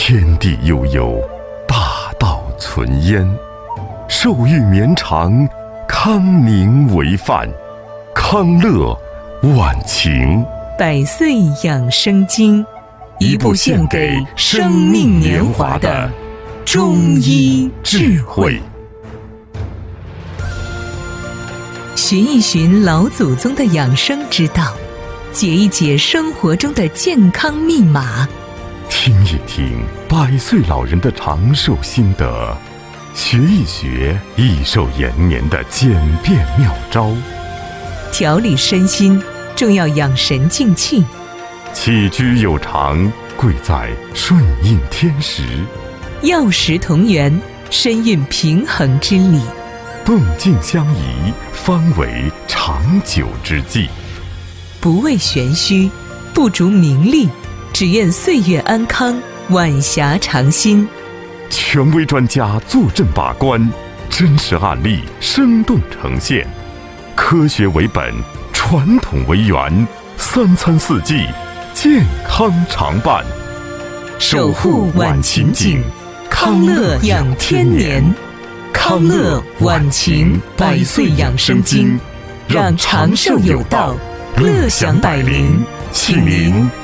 天地悠悠，大道存焉。寿欲绵长，康宁为范。康乐晚晴。 百岁养生经， 一部献给生命年华的中医智慧。 寻一寻老祖宗的养生之道，解一解生活中的健康密码， 听一听100岁老人的长寿心得，学一学益寿延年的简便妙招。 调理身心，重要养神静气。 起居有常，贵在顺应天时。 药食同源，深蕴平衡之理。 动静相宜，方为长久之计。 不为玄虚，不逐名利，只愿岁月安康，晚霞长新。 权威专家坐镇把关，真实案例生动呈现。科学为本，传统为源，3餐4季，健康常伴。 守护晚晴景，康乐养天年。康乐晚晴100岁养生经，让长寿有道，乐享百龄，请您